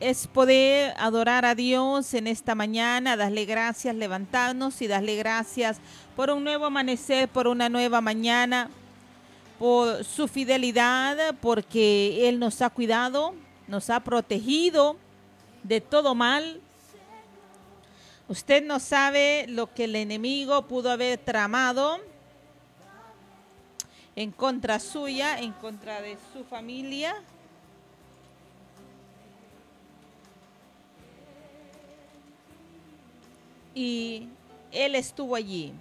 es poder adorar a Dios en esta mañana, darle gracias, levantarnos y darle gracias por un nuevo amanecer, por una nueva mañana, por su fidelidad, porque Él nos ha cuidado, nos ha protegido de todo mal. Usted no sabe lo que el enemigo pudo haber tramado en contra suya, en contra de su familia. Y Él estuvo allí.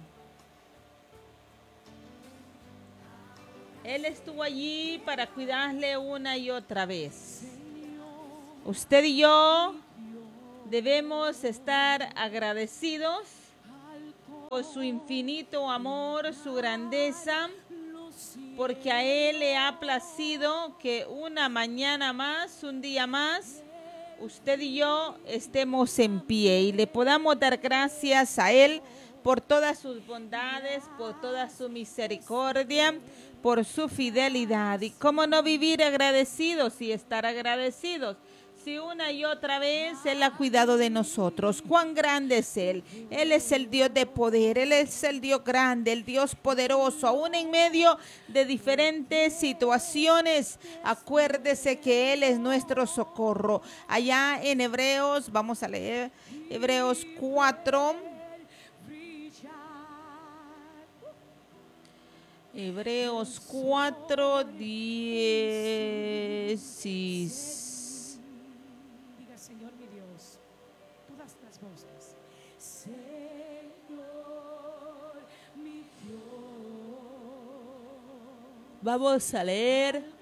Él estuvo allí para cuidarle una y otra vez. Usted y yo debemos estar agradecidos por su infinito amor, su grandeza, porque a Él le ha placido que una mañana más, un día más, usted y yo estemos en pie y le podamos dar gracias a Él por todas sus bondades, por toda su misericordia, por su fidelidad. Y cómo no vivir agradecidos y estar agradecidos si una y otra vez Él ha cuidado de nosotros. Cuán grande es Él. Él es el Dios de poder, Él es el Dios grande, el Dios poderoso, aún en medio de diferentes situaciones. Acuérdese que Él es nuestro socorro. Allá en Hebreos, vamos a leer Hebreos 4. Hebreos 4, 16. Diga, Señor mi Dios, todas las voces. Señor mi Dios. Vamos a leer